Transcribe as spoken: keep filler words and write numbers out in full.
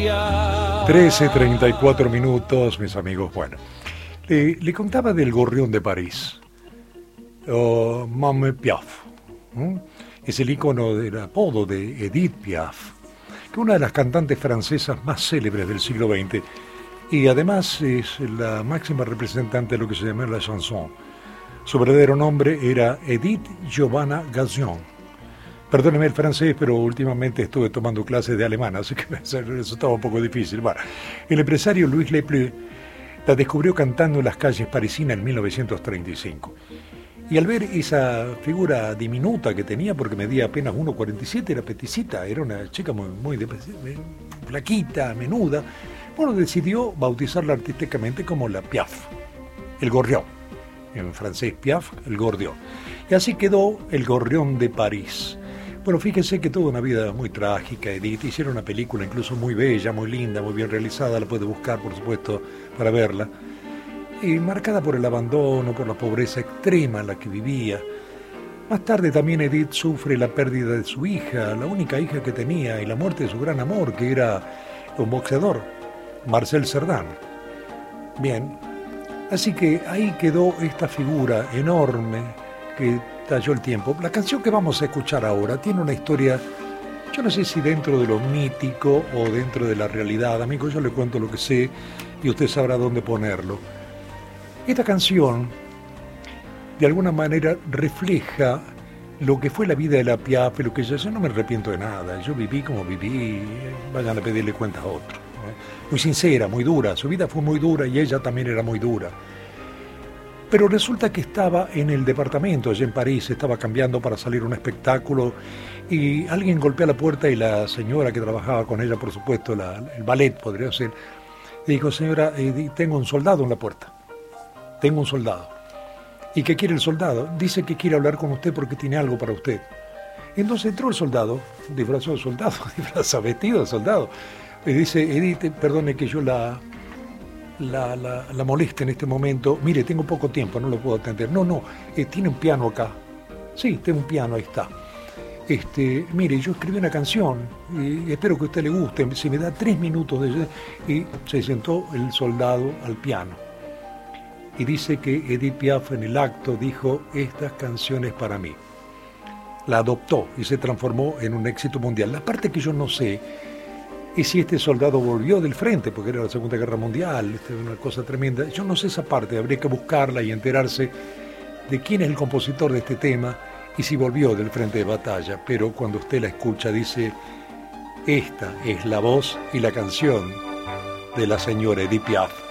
trece treinta y cuatro minutos, mis amigos. Bueno, le, le contaba del Gorrión de París, o Mame Piaf. ¿eh? Es el icono del apodo de Edith Piaf, que es una de las cantantes francesas más célebres del siglo veinte, y además es la máxima representante de lo que se llama la chanson. Su verdadero nombre era Edith Giovanna Gazan. Perdóneme el francés, pero últimamente estuve tomando clases de alemán, así que eso estaba un poco difícil. Bueno, el empresario Louis Lepleux la descubrió cantando en las calles parisinas en mil novecientos treinta y cinco. Y al ver esa figura diminuta que tenía, porque medía apenas uno cuarenta y siete, era peticita, era una chica muy, muy de, flaquita, menuda, bueno, decidió bautizarla artísticamente como la Piaf, el gorrión. En francés Piaf, el gorrión. Y así quedó el Gorrión de París. Bueno, fíjense que tuvo una vida muy trágica, Edith. Hicieron una película incluso muy bella, muy linda, muy bien realizada, la puede buscar, por supuesto, para verla. Y marcada por el abandono, por la pobreza extrema en la que vivía. Más tarde también Edith sufre la pérdida de su hija, la única hija que tenía, y la muerte de su gran amor, que era un boxeador, Marcel Cerdan. Bien, así que ahí quedó esta figura enorme que talló el tiempo. La canción que vamos a escuchar ahora tiene una historia, yo no sé si dentro de lo mítico o dentro de la realidad. Amigos, yo le cuento lo que sé y usted sabrá dónde ponerlo. Esta canción, de alguna manera, refleja lo que fue la vida de la Piaf, lo que yo, yo no me arrepiento de nada. Yo viví como viví, vayan a pedirle cuentas a otro. ¿no? Muy sincera, muy dura. Su vida fue muy dura y ella también era muy dura. Pero resulta que estaba en el departamento, allá en París, estaba cambiando para salir a un espectáculo y alguien golpea la puerta y la señora que trabajaba con ella, por supuesto, la, el ballet podría ser, le dijo: señora, eh, tengo un soldado en la puerta, tengo un soldado. ¿Y qué quiere el soldado? Dice que quiere hablar con usted porque tiene algo para usted. Entonces entró el soldado, disfrazado de soldado, disfrazado, vestido de soldado, y dice: Edith, perdone que yo la... La, la, la molesta en este momento. Mire, tengo poco tiempo, no lo puedo atender. No, no, eh, tiene un piano acá. Sí, tengo un piano, ahí está. Este, mire, yo escribí una canción y espero que a usted le guste. Si me da tres minutos de... Y se sentó el soldado al piano. Y dice que Edith Piaf en el acto dijo: estas canciones para mí. La adoptó y se transformó en un éxito mundial. La parte que yo no sé y si este soldado volvió del frente, porque era la Segunda Guerra Mundial, este, una cosa tremenda. Yo no sé esa parte, habría que buscarla y enterarse de quién es el compositor de este tema y si volvió del frente de batalla. Pero cuando usted la escucha dice: esta es la voz y la canción de la señora Edith Piaf.